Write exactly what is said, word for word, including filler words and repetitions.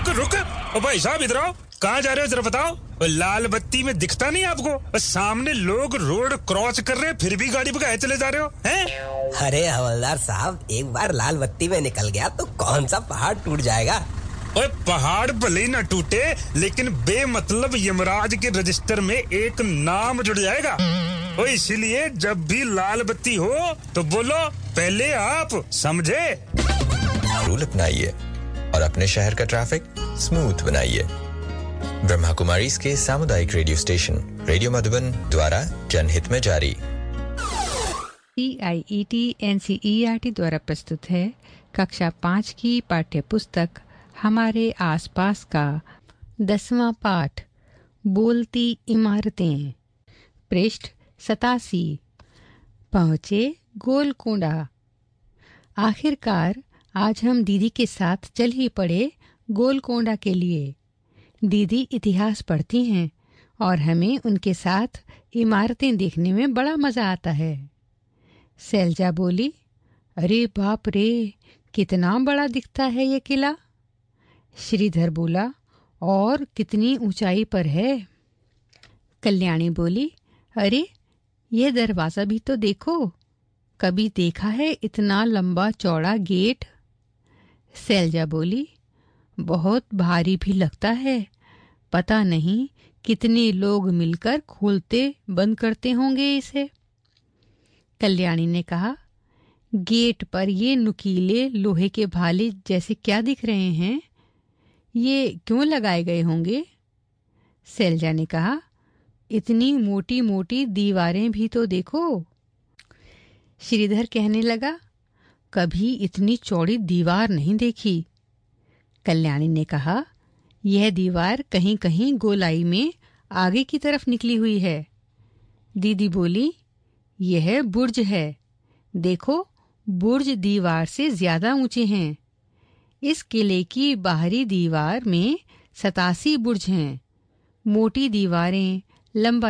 रुक रुक। ओ भाई साहब इधर आओ। कहाँ जा रहे हो जरा बताओ। लाल बत्ती में दिखता नहीं आपको? सामने लोग रोड क्रॉस कर रहे हैं फिर भी गाड़ी भगाए चले जा रहे हो हैं? अरे हवलदार साहब, एक बार लाल बत्ती में निकल गया तो कौन सा पहाड़ टूट जाएगा। ओए पहाड़ भले न टूटे लेकिन बेमतलब यमराज के रजिस्टर में एक नाम जुड़ जाएगा। ओ इसीलिए जब भी लाल बत्ती हो तो बोलो पहले आप, समझे? रूल अपनाइए और अपने शहर का ट्रैफिक स्मूथ बनाइए। ब्रह्मा कुमारी के सामुदायिक रेडियो स्टेशन रेडियो मधुबन द्वारा जनहित में जारी। सी आई E T N C E R T द्वारा प्रस्तुत है कक्षा पाँच की पाठ्य पुस्तक हमारे आसपास का दसवां पाठ बोलती इमारतें, पृष्ठ सतासी। पहुँचे गोलकोंडा। आखिरकार आज हम दीदी के साथ चल ही पड़े गोलकोंडा के लिए। दीदी इतिहास पढ़ती हैं और हमें उनके साथ इमारतें देखने में बड़ा मज़ा आता है। सैलजा बोली, अरे बाप रे, कितना बड़ा दिखता है ये किला। श्रीधर बोला, और कितनी ऊंचाई पर है। कल्याणी बोली, अरे ये दरवाज़ा भी तो देखो, कभी देखा है इतना लंबा चौड़ा गेट। सैलजा बोली, बहुत भारी भी लगता है, पता नहीं कितने लोग मिलकर खोलते बंद करते होंगे इसे। कल्याणी ने कहा, गेट पर ये नुकीले लोहे के भाले जैसे क्या दिख रहे हैं, ये क्यों लगाए गए होंगे? सैलजा ने कहा, इतनी मोटी मोटी दीवारें भी तो देखो। श्रीधर कहने लगा, कभी इतनी चौड़ी दीवार नहीं देखी। कल्याणी ने कहा, यह दीवार कहीं कहीं गोलाई में आगे की तरफ निकली हुई है। दीदी बोली, यह बुर्ज है, देखो बुर्ज दीवार से ज्यादा ऊंचे हैं। इस किले की बाहरी दीवार में सतासी बुर्ज हैं। मोटी दीवारें, लंबा